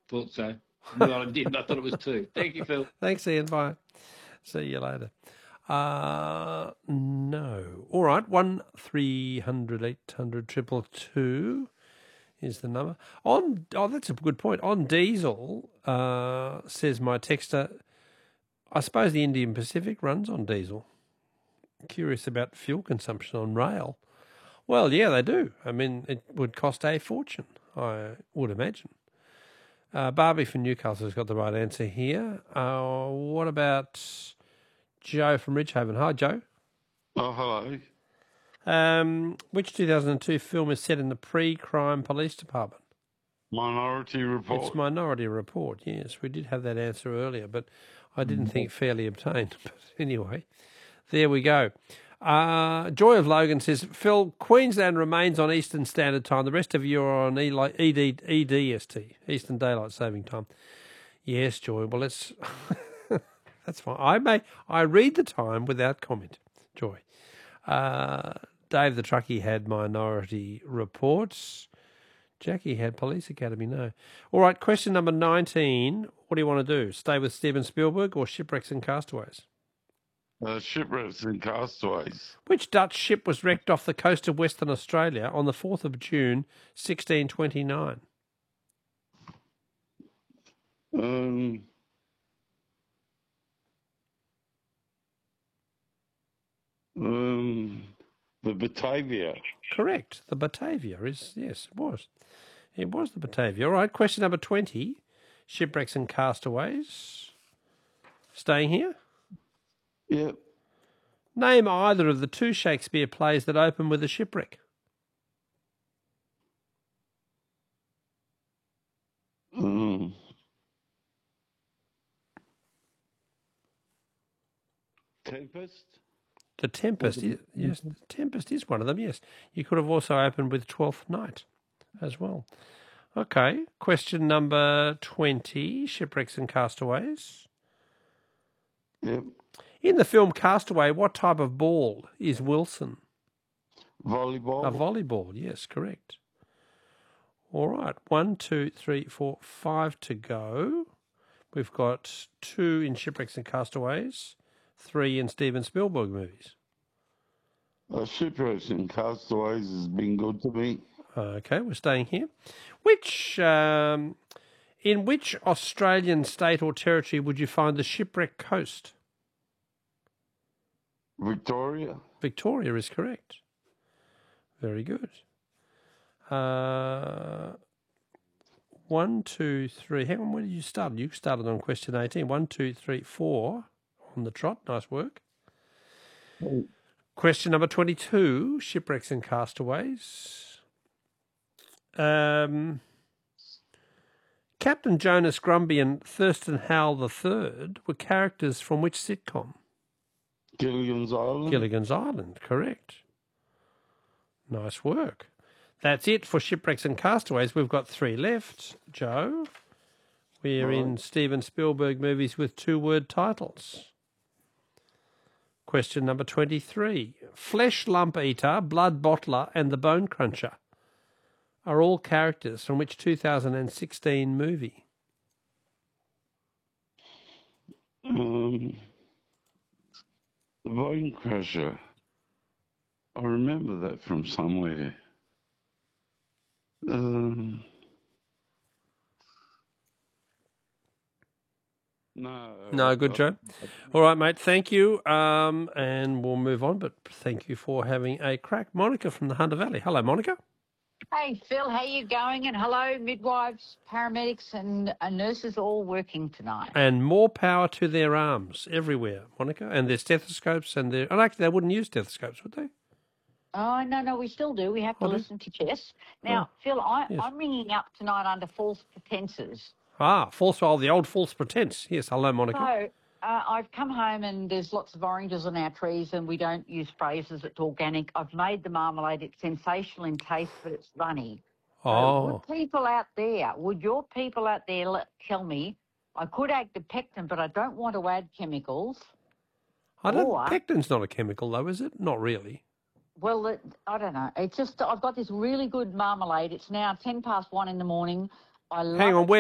Thought so. Well, I didn't. I thought it was 2. Thank you, Phil. Thanks, Ian. Bye. See you later. No. All right. 1300 800 222 is the number. That's a good point. On diesel, says my texter, I suppose the Indian Pacific runs on diesel. Curious about fuel consumption on rail. Well, yeah, they do. I mean, it would cost a fortune, I would imagine. Barbie from Newcastle has got the right answer here. What about Joe from Ridgehaven? Hi, Joe. Oh, hello. Which 2002 film is set in the pre-crime police department? Minority Report. It's Minority Report, yes. We did have that answer earlier, but I didn't think fairly obtained. But anyway, there we go. Joy of Logan says, Phil, Queensland remains on Eastern Standard Time. The rest of you are on EDST, Eastern Daylight Saving Time. Yes, Joy. Well, let's... That's fine. I read the time without comment, Joy. Dave the Truckie had Minority Reports. Jackie had Police Academy, no. All right, question number 19. What do you want to do? Stay with Steven Spielberg or Shipwrecks and Castaways? Shipwrecks and Castaways. Which Dutch ship was wrecked off the coast of Western Australia on the 4th of June, 1629? The Batavia. Correct. The Batavia is, yes, it was. It was the Batavia. All right, question number 20. Shipwrecks and Castaways. Staying here? Yep. Name either of the 2 Shakespeare plays that open with a shipwreck. Tempest? The Tempest, yes, the Tempest is one of them, yes. You could have also opened with Twelfth Night as well. Okay, question number 20, Shipwrecks and Castaways. Yep. In the film Castaway, what type of ball is Wilson? Volleyball. A volleyball, yes, correct. All right, 1, 2, 3, 4, 5 to go. We've got 2 in Shipwrecks and Castaways, 3 in Steven Spielberg movies. Shipwrecks and Castaways has been good to me. Okay, we're staying here. In which Australian state or territory would you find the Shipwreck Coast? Victoria. Victoria is correct. Very good. 1, 2, 3. Hang on, where did you start? You started on question 18. 1, 2, 3, 4 on the trot. Nice work. Question number 22, Shipwrecks and Castaways. Captain Jonas Grumby and Thurston Howell III were characters from which sitcom? Gilligan's Island. Gilligan's Island, correct. Nice work. That's it for Shipwrecks and Castaways. We've got 3 left. Joe, we're in Steven Spielberg movies with 2-word titles. Question number 23. Flesh Lump Eater, Blood Bottler and The Bone Cruncher are all characters from which 2016 movie? The Bone Crusher. I remember that from somewhere. No, good, Joe. All right, mate, thank you. And we'll move on, but thank you for having a crack. Monica from the Hunter Valley. Hello, Monica. Hey, Phil, how you going? And hello, midwives, paramedics and nurses all working tonight. And more power to their arms everywhere, Monica, and their stethoscopes and their... And actually, they wouldn't use stethoscopes, would they? Oh, no, we still do. We have to listen to Jess. Now, Phil, I'm ringing up tonight under false pretenses. The old false pretense. Yes, hello, Monica. So, I've come home and there's lots of oranges on our trees and we don't use phrases. It's organic. I've made the marmalade. It's sensational in taste, but it's runny. Oh. Would your people out there tell me I could add the pectin, but I don't want to add chemicals? Pectin's not a chemical, though, is it? Not really. Well, I don't know. It's just I've got this really good marmalade. It's now 1:10 in the morning. I love Hang on, it.